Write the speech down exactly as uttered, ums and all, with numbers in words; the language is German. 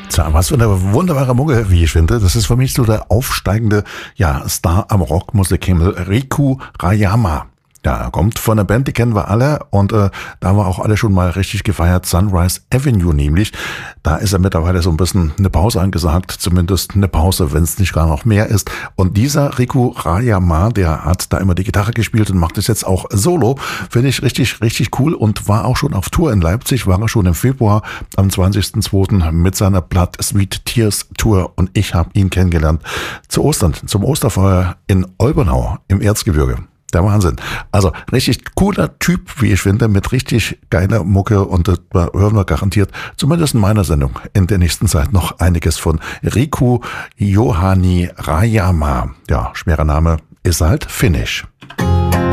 Tja, was für eine wunderbare Mucke, wie ich finde. Das ist für mich so der aufsteigende ja, Star am Rockmusikhimmel, Riku Rayama. Ja, er kommt von einer Band, die kennen wir alle und äh, da haben wir auch alle schon mal richtig gefeiert, Sunrise Avenue nämlich. Da ist er mittlerweile so ein bisschen eine Pause angesagt, zumindest eine Pause, wenn es nicht gar noch mehr ist. Und dieser Riku Rayama, der hat da immer die Gitarre gespielt und macht es jetzt auch solo. Finde ich richtig, richtig cool und war auch schon auf Tour in Leipzig, war er schon im Februar am zwanzigsten zweiten mit seiner Blood Sweat Tears Tour und ich habe ihn kennengelernt zu Ostern, zum Osterfeuer in Olbernau im Erzgebirge. Der Wahnsinn. Also richtig cooler Typ, wie ich finde, mit richtig geiler Mucke und das hören wir garantiert, zumindest in meiner Sendung, in der nächsten Zeit noch einiges von Riku Johanni Rayama. Ja, schwerer Name, ist halt Finnisch.